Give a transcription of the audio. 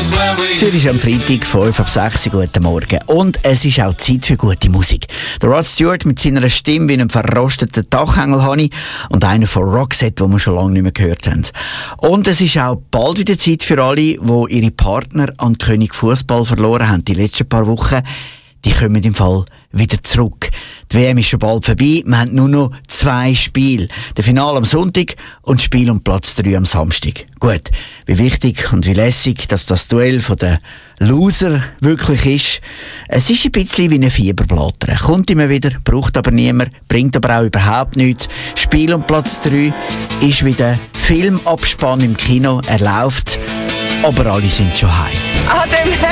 Zürich ist am Freitag 5:06 Uhr. Guten Morgen. Und es ist auch Zeit für gute Musik. Der Rod Stewart mit seiner Stimme wie einem verrosteten Dachengel habe ich und einer von Roxette, den wir schon lange nicht mehr gehört haben. Und es ist auch bald wieder Zeit für alle, die ihre Partner an König Fußball verloren haben die letzten paar Wochen. Die kommen im Fall wieder zurück. Die WM ist schon bald vorbei. Wir haben nur noch 2 Spiele. Das Finale am Sonntag und das Spiel um Platz 3 am Samstag. Gut, wie wichtig und wie lässig, dass das Duell von den Loser wirklich ist. Es ist ein bisschen wie ein Fieberblätter. Kommt immer wieder, braucht aber niemand, bringt aber auch überhaupt nichts. Spiel um Platz 3 ist wie der Filmabspann im Kino. Er läuft, aber alle sind schon heim.